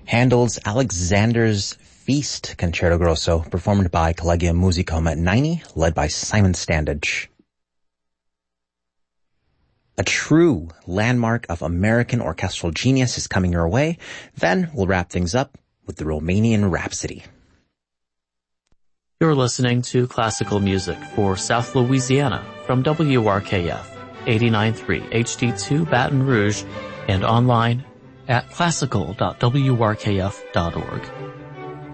Handel's Alexander's Feast Concerto Grosso, performed by Collegium Musicum at 90, led by Simon Standage. A true landmark of American orchestral genius is coming your way. Then we'll wrap things up with the Romanian Rhapsody. You're listening to classical music for South Louisiana from WRKF 89.3 HD2 Baton Rouge and online at classical.wrkf.org.